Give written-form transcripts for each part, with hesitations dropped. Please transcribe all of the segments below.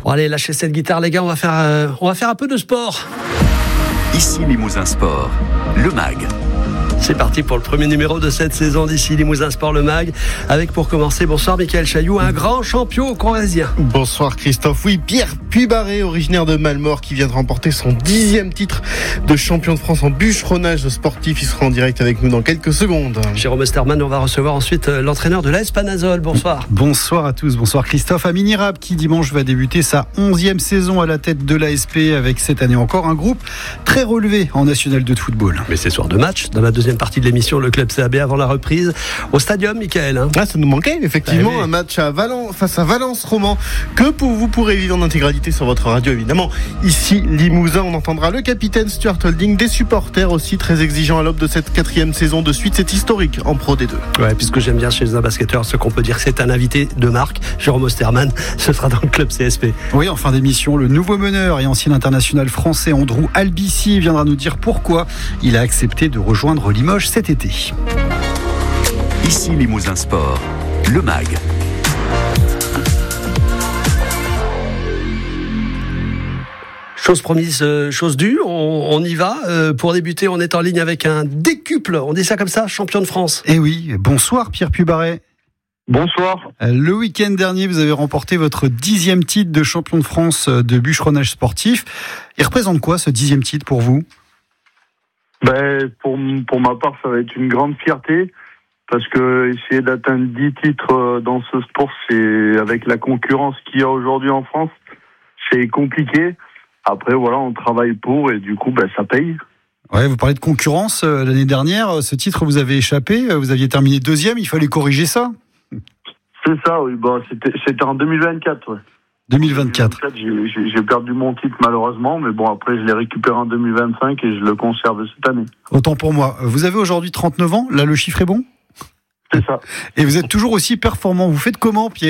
Bon, allez, lâchez cette guitare, les gars, on va faire un peu de sport. Ici Limousin Sport, le MAG. C'est parti pour le premier numéro de cette saison d'ici Limousin Sport, le MAG. Avec pour commencer, bonsoir Michael Chailloux, un grand champion corrézien. Bonsoir Christophe. Oui, Pierre Puybarré, originaire de Malmort, qui vient de remporter son 10e titre de champion de France en bûcheronnage sportif. Il sera en direct avec nous dans quelques secondes. Jérôme Osterman, on va recevoir ensuite l'entraîneur de l'AS Panazol. Bonsoir. Bonsoir à tous, bonsoir Christophe. Amine Irab qui dimanche va débuter sa 11e saison à la tête de l'ASP avec cette année encore un groupe très relevé en National 2 de football. Mais c'est soir de match, dans la deuxième partie de l'émission, le club CAB avant la reprise au Stadium, Michael. Ça nous manquait effectivement, un match à face à Valence Roman que vous pourrez vivre en intégralité sur votre radio évidemment. Ici Limousin, on entendra le capitaine Stuart Holding, des supporters aussi très exigeants à l'aube de cette 4e saison de suite. C'est historique en Pro D2. Ouais, puisque j'aime bien chez un basketteur, ce qu'on peut dire, c'est un invité de marque, Jérôme Osterman. Ce sera dans le club CSP. Oui, en fin d'émission, le nouveau meneur et ancien international français Andrew Albici viendra nous dire pourquoi il a accepté de rejoindre Limoges cet été. Ici Limousin Sport, le MAG. Chose promise, chose due, on y va. Pour débuter, on est en ligne avec un décuple, on dit ça comme ça, champion de France. Eh oui, bonsoir Pierre Puybaré. Bonsoir. Le week-end dernier, vous avez remporté votre 10e titre de champion de France de bûcheronnage sportif. Il représente quoi ce 10e titre pour vous ? Pour ma part, ça va être une grande fierté parce que essayer d'atteindre 10 titres dans ce sport, c'est avec la concurrence qu'il y a aujourd'hui en France, c'est compliqué. Après, voilà, on travaille pour et du coup, ça paye. Ouais, vous parlez de concurrence. L'année dernière, ce titre vous avez échappé. Vous aviez terminé 2e. Il fallait corriger ça. C'est ça, oui. C'était en 2024, ouais. 2024. J'ai perdu mon titre malheureusement, mais bon, après je l'ai récupéré en 2025 et je le conserve cette année. Autant pour moi. Vous avez aujourd'hui 39 ans, là le chiffre est bon ? C'est ça. Et vous êtes toujours aussi performant. Vous faites comment, Pierre ?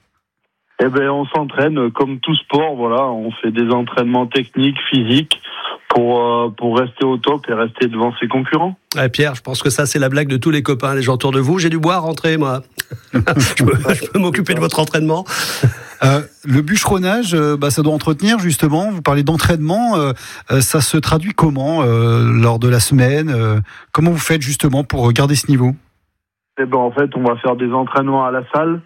On s'entraîne comme tout sport, voilà. On fait des entraînements techniques, physiques pour rester au top et rester devant ses concurrents. Ouais, Pierre, je pense que ça c'est la blague de tous les copains, les gens autour de vous. J'ai du bois à rentrer, moi. je peux m'occuper de votre entraînement. Le bûcheronnage, ça doit entretenir justement. Vous parlez d'entraînement. Ça se traduit comment lors de la semaine ? Comment vous faites justement pour garder ce niveau ? En fait, on va faire des entraînements à la salle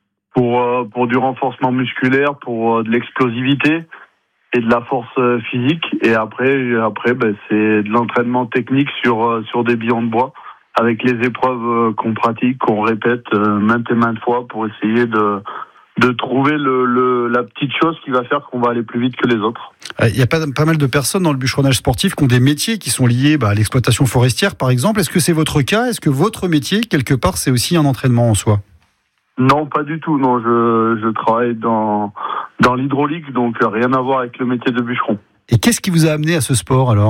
pour du renforcement musculaire, pour de l'explosivité et de la force physique. Et après, c'est de l'entraînement technique sur des billons de bois avec les épreuves qu'on pratique, qu'on répète maintes et maintes fois pour essayer de trouver la petite chose qui va faire qu'on va aller plus vite que les autres. Il y a pas mal de personnes dans le bûcheronnage sportif qui ont des métiers qui sont liés à l'exploitation forestière, par exemple. Est-ce que c'est votre cas ? Est-ce que votre métier, quelque part, c'est aussi un entraînement en soi ? Non, pas du tout. Non, je travaille dans l'hydraulique, donc rien à voir avec le métier de bûcheron. Et qu'est-ce qui vous a amené à ce sport, alors ?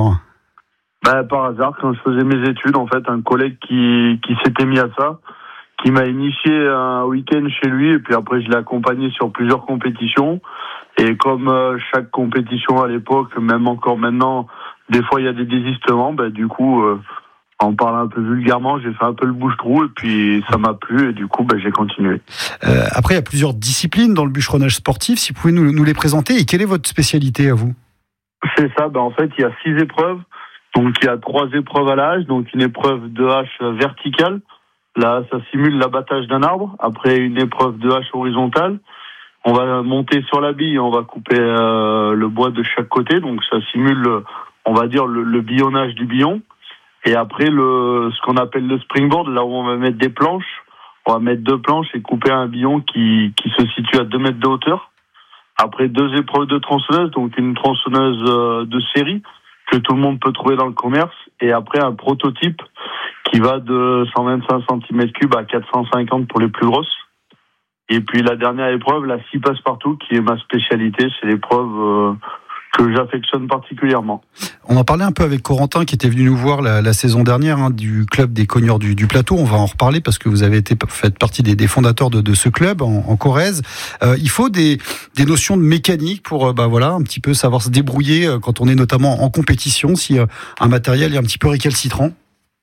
Par hasard, quand je faisais mes études, en fait, un collègue qui s'était mis à ça, qui m'a initié un week-end chez lui, et puis après, je l'ai accompagné sur plusieurs compétitions. Et comme chaque compétition à l'époque, même encore maintenant, des fois, il y a des désistements, du coup... En parlant un peu vulgairement, j'ai fait un peu le bouche-trou et puis ça m'a plu et du coup j'ai continué. Après, il y a plusieurs disciplines dans le bûcheronnage sportif. Si vous pouvez nous les présenter, et quelle est votre spécialité à vous ? C'est ça, en fait il y a 6 épreuves. Donc il y a 3 épreuves à l'âge, donc une épreuve de hache verticale. Là, ça simule l'abattage d'un arbre. Après, une épreuve de hache horizontale. On va monter sur la bille, on va couper le bois de chaque côté. Donc ça simule, on va dire, le billonnage du billon. Et après, ce qu'on appelle le springboard, là où on va mettre des planches, on va mettre 2 planches et couper un billon qui se situe à 2 mètres de hauteur. Après, 2 épreuves de tronçonneuse, donc une tronçonneuse de série que tout le monde peut trouver dans le commerce. Et après, un prototype qui va de 125 cm3 à 450 pour les plus grosses. Et puis la dernière épreuve, la 6 passe-partout, qui est ma spécialité, c'est l'épreuve... que j'affectionne particulièrement. On en parlait un peu avec Corentin qui était venu nous voir la saison dernière du club des cogneurs du plateau. On va en reparler parce que vous avez fait partie des fondateurs de ce club en Corrèze. Il faut des notions de mécanique pour un petit peu savoir se débrouiller quand on est notamment en compétition, si un matériel est un petit peu récalcitrant.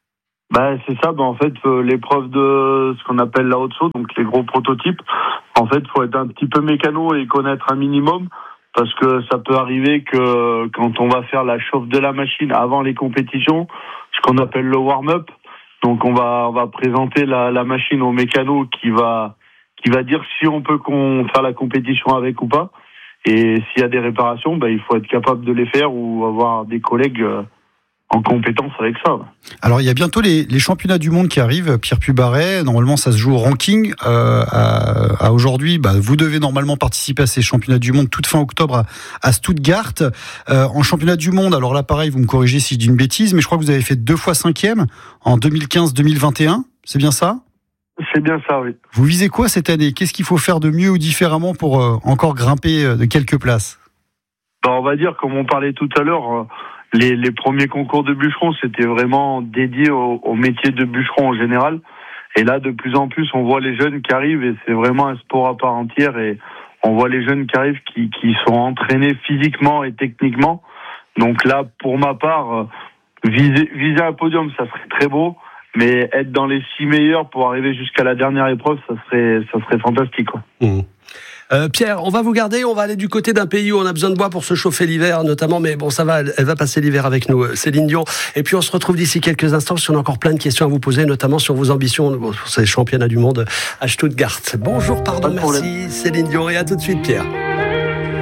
C'est ça. En fait, l'épreuve de ce qu'on appelle la haute saut, donc les gros prototypes. En fait, faut être un petit peu mécano et connaître un minimum, parce que ça peut arriver que quand on va faire la chauffe de la machine avant les compétitions, ce qu'on appelle le warm-up. Donc on va présenter la machine au mécano qui va dire si on peut faire la compétition avec ou pas. Et s'il y a des réparations, il faut être capable de les faire ou avoir des collègues en compétence avec ça. Alors il y a bientôt les championnats du monde qui arrivent, Pierre Pubaret. Normalement ça se joue au ranking. À aujourd'hui, vous devez normalement participer à ces championnats du monde toute fin octobre à Stuttgart. En championnat du monde, alors là pareil, vous me corrigez si je dis une bêtise, mais je crois que vous avez fait 2 fois 5e en 2015-2021. C'est bien ça ? C'est bien ça, oui. Vous visez quoi cette année ? Qu'est-ce qu'il faut faire de mieux ou différemment pour encore grimper de quelques places ? On va dire, comme on parlait tout à l'heure, les premiers concours de bûcheron, c'était vraiment dédié au métier de bûcheron en général. Et là, de plus en plus, on voit les jeunes qui arrivent et c'est vraiment un sport à part entière. Et on voit les jeunes qui arrivent qui sont entraînés physiquement et techniquement. Donc là, pour ma part, viser un podium, ça serait très beau. Mais être dans les 6 meilleurs pour arriver jusqu'à la dernière épreuve, ça serait fantastique, quoi. Mmh. Pierre, on va vous garder, on va aller du côté d'un pays où on a besoin de bois pour se chauffer l'hiver notamment, mais bon ça va, elle va passer l'hiver avec nous, Céline Dion. Et puis on se retrouve d'ici quelques instants parce qu'on a encore plein de questions à vous poser, notamment sur vos ambitions pour ces championnats du monde à Stuttgart. Bonjour, merci Céline Dion et à tout de suite Pierre.